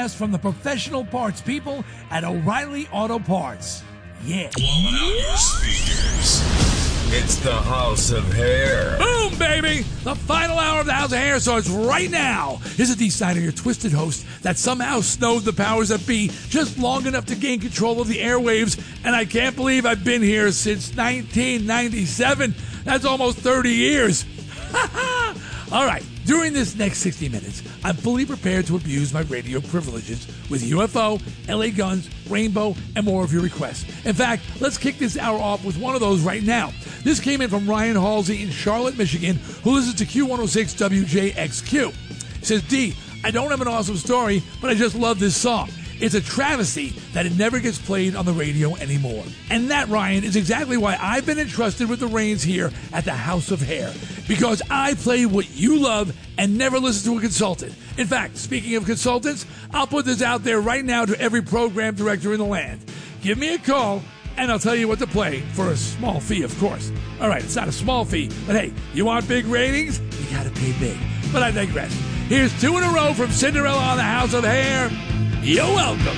podcast from the professional parts people at O'Reilly Auto Parts. Yeah. Blowing out your speakers. It's the House of Hair. Boom, baby! The final hour of the House of Hair starts right now. Here's a D. Snyder, your twisted host that somehow snowed the powers that be just long enough to gain control of the airwaves, and I can't believe I've been here since 1997. That's almost 30 years. All right. During this next 60 minutes, I'm fully prepared to abuse my radio privileges with UFO, LA Guns, Rainbow, and more of your requests. In fact, let's kick this hour off with one of those right now. This came in from Ryan Halsey in Charlotte, Michigan, who listens to Q106 WJXQ. He says, D, I don't have an awesome story, but I just love this song. It's a travesty that it never gets played on the radio anymore. And that, Ryan, is exactly why I've been entrusted with the reins here at the House of Hair. Because I play what you love and never listen to a consultant. In fact, speaking of consultants, I'll put this out there right now to every program director in the land. Give me a call, and I'll tell you what to play for a small fee, of course. All right, it's not a small fee, but hey, you want big ratings? You gotta pay big. But I digress. Here's two in a row from Cinderella on the House of Hair. You're welcome.